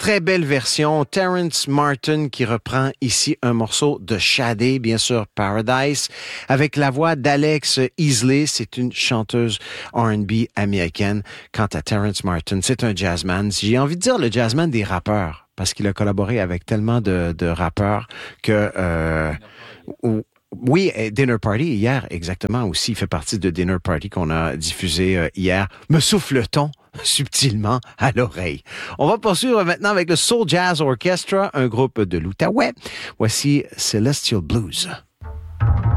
Très belle version. Terrence Martin qui reprend ici un morceau de Sade, bien sûr Paradise, avec la voix d'Alex Easley. C'est une chanteuse R&B américaine. Quant à Terrence Martin, c'est un jazzman. J'ai envie de dire le jazzman des rappeurs, parce qu'il a collaboré avec tellement de rappeurs que... Oui, Dinner Party hier, exactement aussi. Il fait partie de Dinner Party qu'on a diffusé hier. Me souffle-t-on subtilement à l'oreille. On va poursuivre maintenant avec le Soul Jazz Orchestra, un groupe de l'Outaouais. Voici Celestial Blues.